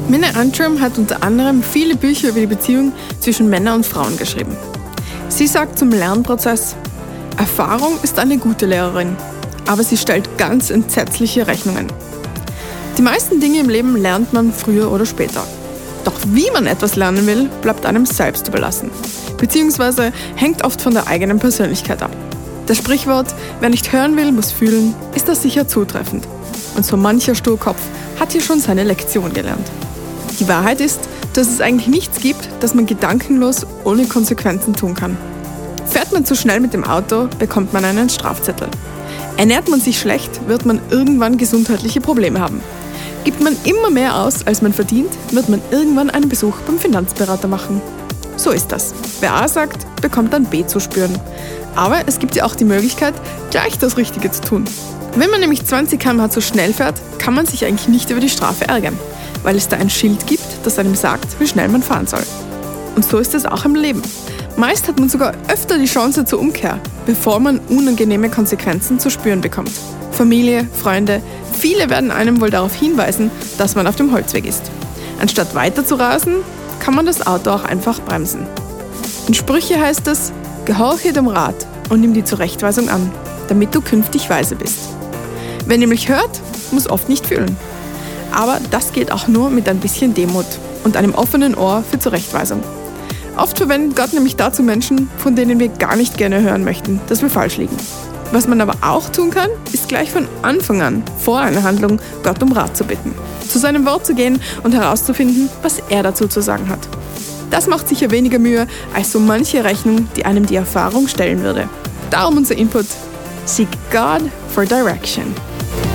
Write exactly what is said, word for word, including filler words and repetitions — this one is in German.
Minna Antrim hat unter anderem viele Bücher über die Beziehung zwischen Männern und Frauen geschrieben. Sie sagt zum Lernprozess: Erfahrung ist eine gute Lehrerin, aber sie stellt ganz entsetzliche Rechnungen. Die meisten Dinge im Leben lernt man früher oder später. Doch wie man etwas lernen will, bleibt einem selbst überlassen. Beziehungsweise hängt oft von der eigenen Persönlichkeit ab. Das Sprichwort, wer nicht hören will, muss fühlen, ist das sicher zutreffend. Und so mancher Sturkopf hat hier schon seine Lektion gelernt. Die Wahrheit ist, dass es eigentlich nichts gibt, das man gedankenlos ohne Konsequenzen tun kann. Fährt man zu schnell mit dem Auto, bekommt man einen Strafzettel. Ernährt man sich schlecht, wird man irgendwann gesundheitliche Probleme haben. Gibt man immer mehr aus, als man verdient, wird man irgendwann einen Besuch beim Finanzberater machen. So ist das. Wer A sagt, bekommt dann B zu spüren. Aber es gibt ja auch die Möglichkeit, gleich das Richtige zu tun. Wenn man nämlich zwanzig Kilometer pro Stunde zu schnell fährt, kann man sich eigentlich nicht über die Strafe ärgern, weil es da ein Schild gibt, das einem sagt, wie schnell man fahren soll. Und so ist es auch im Leben. Meist hat man sogar öfter die Chance zur Umkehr, bevor man unangenehme Konsequenzen zu spüren bekommt. Familie, Freunde, viele werden einem wohl darauf hinweisen, dass man auf dem Holzweg ist. Anstatt weiter zu rasen, kann man das Auto auch einfach bremsen. In Sprüche heißt es: Gehorche dem Rat und nimm die Zurechtweisung an, damit du künftig weise bist. Wer nämlich hört, muss oft nicht fühlen. Aber das geht auch nur mit ein bisschen Demut und einem offenen Ohr für Zurechtweisung. Oft verwendet Gott nämlich dazu Menschen, von denen wir gar nicht gerne hören möchten, dass wir falsch liegen. Was man aber auch tun kann, ist gleich von Anfang an, vor einer Handlung, Gott um Rat zu bitten, zu seinem Wort zu gehen und herauszufinden, was er dazu zu sagen hat. Das macht sicher weniger Mühe als so manche Rechnung, die einem die Erfahrung stellen würde. Darum unser Input: Seek God for direction.